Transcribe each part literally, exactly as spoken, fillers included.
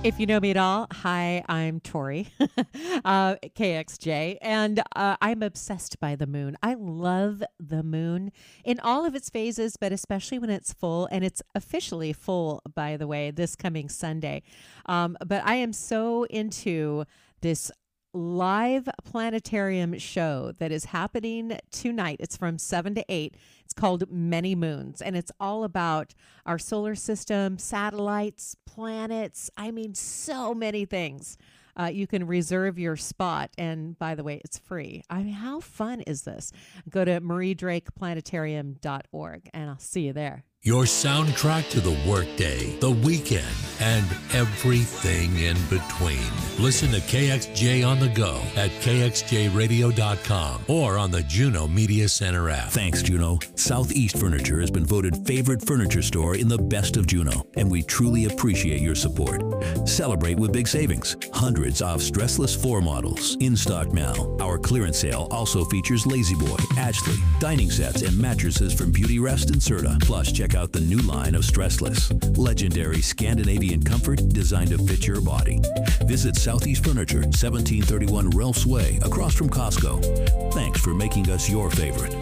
If you know me at all, hi, I'm Tori, uh, K X J, and uh, I'm obsessed by the moon. I love the moon in all of its phases, but especially when it's full, and it's officially full, by the way, this coming Sunday. Um, but I am so into this live planetarium show that is happening tonight. It's from seven to eight. It's called Many Moons, and it's all about our solar system, satellites, planets. I mean, so many things. Uh, you can reserve your spot, and by the way, it's free. I mean, how fun is this? Go to marie drake planetarium dot org, and I'll see you there. Your soundtrack to the workday, the weekend, and everything in between. Listen to K X J on the go at k x j radio dot com or on the Juno Media Center app. Thanks, Juno. Southeast Furniture has been voted favorite furniture store in the best of Juno, and we truly appreciate your support. Celebrate with big savings. Hundreds of stressless floor models in stock now. Our clearance sale also features Lazy Boy, Ashley, dining sets, and mattresses from Beauty Rest and Serta. Plus, check out the new line of Stressless. Legendary Scandinavian comfort designed to fit your body. Visit Southeast Furniture, seventeen thirty-one Ralph's Way, across from Costco. Thanks for making us your favorite.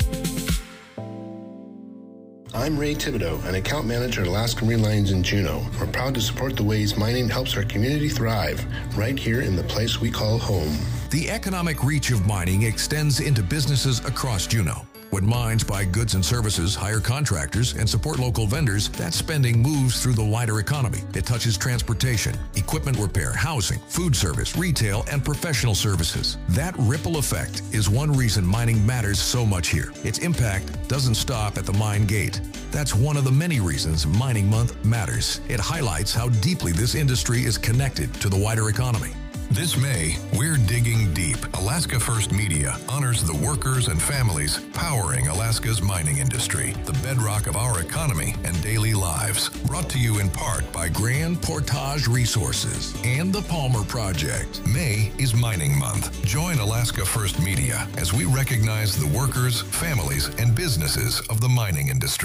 I'm Ray Thibodeau, an account manager at Alaska Marine Lines in Juneau. We're proud to support the ways mining helps our community thrive, right here in the place we call home. The economic reach of mining extends into businesses across Juneau. When mines buy goods and services, hire contractors, and support local vendors, that spending moves through the wider economy. It touches transportation, equipment repair, housing, food service, retail, and professional services. That ripple effect is one reason mining matters so much here. Its impact doesn't stop at the mine gate. That's one of the many reasons Mining Month matters. It highlights how deeply this industry is connected to the wider economy. This May, we're digging deep. Alaska First Media honors the workers and families powering Alaska's mining industry, the bedrock of our economy and daily lives. Brought to you in part by Grand Portage Resources and the Palmer Project. May is Mining Month. Join Alaska First Media as we recognize the workers, families, and businesses of the mining industry.